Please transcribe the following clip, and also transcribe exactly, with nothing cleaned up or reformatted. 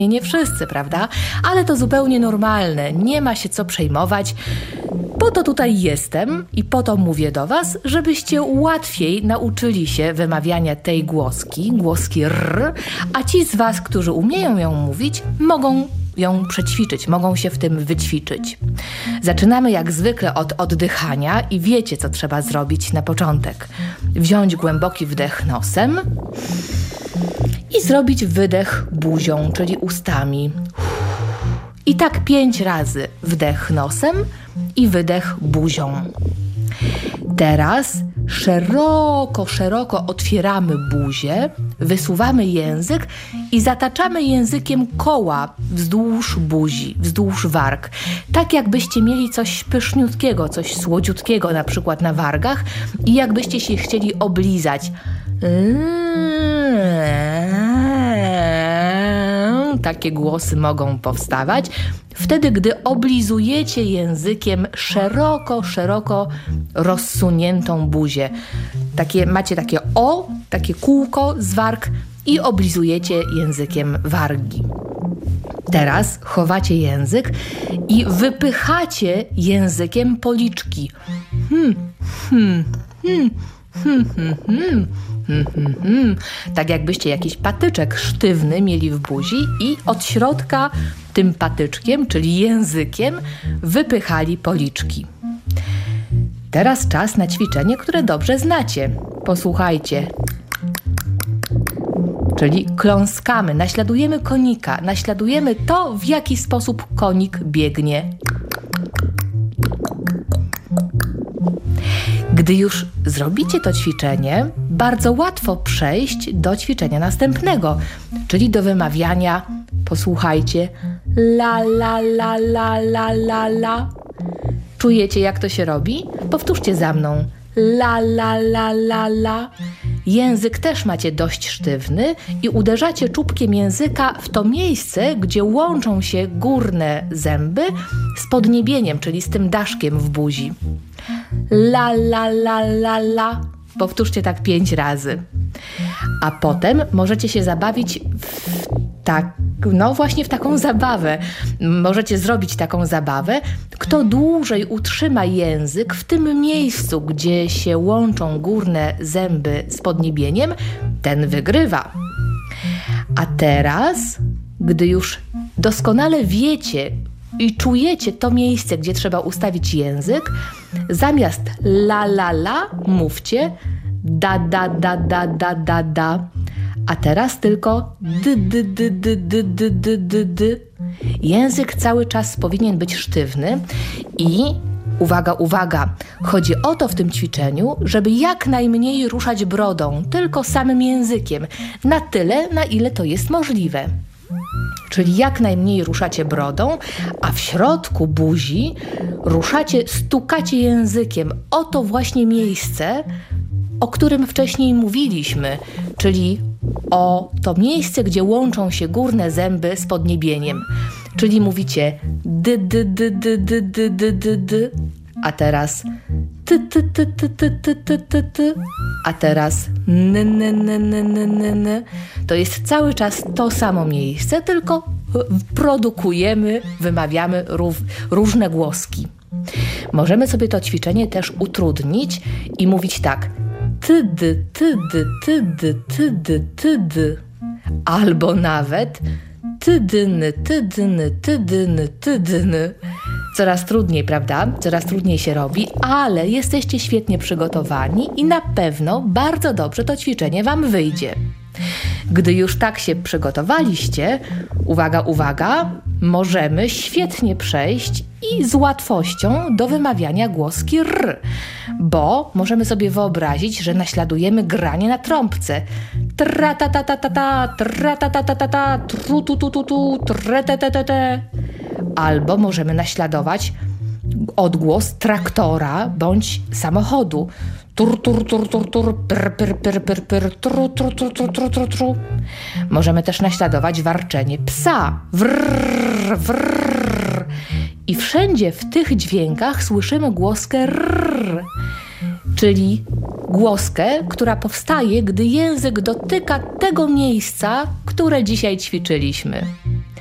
Nie wszyscy, prawda? Ale to zupełnie normalne, nie ma się co przejmować. Po to tutaj jestem i po to mówię do was, żebyście łatwiej nauczyli się wymawiania tej głoski, głoski r, a ci z was, którzy umieją ją mówić, mogą ją przećwiczyć, mogą się w tym wyćwiczyć. Zaczynamy jak zwykle od oddychania i wiecie, co trzeba zrobić na początek. Wziąć głęboki wdech nosem i zrobić wydech buzią, czyli ustami. I tak pięć razy wdech nosem i wydech buzią. Teraz szeroko, szeroko otwieramy buzię, wysuwamy język i zataczamy językiem koła wzdłuż buzi, wzdłuż warg. Tak jakbyście mieli coś pyszniutkiego, coś słodziutkiego na przykład na wargach i jakbyście się chcieli oblizać. Takie głosy mogą powstawać wtedy, gdy oblizujecie językiem szeroko, szeroko rozsuniętą buzię. Takie, macie takie o, takie kółko z warg i oblizujecie językiem wargi. Teraz chowacie język i wypychacie językiem policzki. Hmm, hmm, hmm, hmm, hmm, hmm. Hmm, hmm, hmm. Tak jakbyście jakiś patyczek sztywny mieli w buzi i od środka tym patyczkiem, czyli językiem, wypychali policzki. Teraz czas na ćwiczenie, które dobrze znacie. Posłuchajcie. Czyli kląskamy, naśladujemy konika, naśladujemy to, w jaki sposób konik biegnie. Gdy już zrobicie to ćwiczenie, bardzo łatwo przejść do ćwiczenia następnego, czyli do wymawiania, posłuchajcie, la la la la la la la. Czujecie, jak to się robi? Powtórzcie za mną. La la la la la. Język też macie dość sztywny i uderzacie czubkiem języka w to miejsce, gdzie łączą się górne zęby z podniebieniem, czyli z tym daszkiem w buzi. La, la, la, la, la. Powtórzcie tak pięć razy. A potem możecie się zabawić w tak, no właśnie w taką zabawę. Możecie zrobić taką zabawę. Kto dłużej utrzyma język w tym miejscu, gdzie się łączą górne zęby z podniebieniem, ten wygrywa. A teraz, gdy już doskonale wiecie i czujecie to miejsce, gdzie trzeba ustawić język, zamiast la la la mówcie da da da da da da da. A teraz tylko d d d d d d d d d. Język cały czas powinien być sztywny i uwaga, uwaga, chodzi o to w tym ćwiczeniu, żeby jak najmniej ruszać brodą, tylko samym językiem, na tyle, na ile to jest możliwe. Czyli jak najmniej ruszacie brodą, a w środku buzi ruszacie, stukacie językiem o to właśnie miejsce, o którym wcześniej mówiliśmy, czyli o to miejsce, gdzie łączą się górne zęby z podniebieniem. Czyli mówicie d d d d d d d d d, a teraz t t t t t t t t t, a teraz n n n n n n n. To jest cały czas to samo miejsce, tylko produkujemy, wymawiamy rów, różne głoski. Możemy sobie to ćwiczenie też utrudnić i mówić tak: tyd, tyd, tyd, tyd, tyd, albo nawet tydny, tydny, tydny, tydny. Coraz trudniej, prawda? Coraz trudniej się robi, ale jesteście świetnie przygotowani i na pewno bardzo dobrze to ćwiczenie wam wyjdzie. Gdy już tak się przygotowaliście, uwaga, uwaga, możemy świetnie przejść i z łatwością do wymawiania głoski r, bo możemy sobie wyobrazić, że naśladujemy granie na trąbce. Tra ta ta ta ta ta, tra ta ta ta ta ta, tru tu tu tu tu, tre te te te te. Albo możemy naśladować odgłos traktora bądź samochodu. Tur, tur, tur, tur, tur, pr, pr, pr, pr, pr, tru, tru, tru, tru, tru, tru, tru. Możemy też naśladować warczenie psa. Wrr, wrr. I wszędzie w tych dźwiękach słyszymy głoskę r, czyli głoskę, która powstaje, gdy język dotyka tego miejsca, które dzisiaj ćwiczyliśmy.